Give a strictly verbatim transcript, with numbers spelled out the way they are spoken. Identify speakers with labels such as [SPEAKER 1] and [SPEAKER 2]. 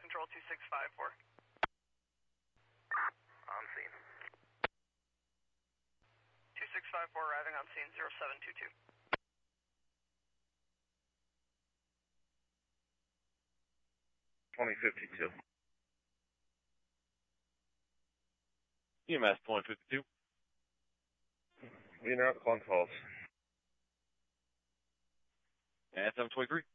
[SPEAKER 1] Control two six five four.
[SPEAKER 2] On scene.
[SPEAKER 1] two six five four arriving on scene, zero seven two two.
[SPEAKER 2] twenty fifty-two.
[SPEAKER 3] E M S twenty fifty-two.
[SPEAKER 2] Leaner out the phone calls.
[SPEAKER 3] And seven twenty-three.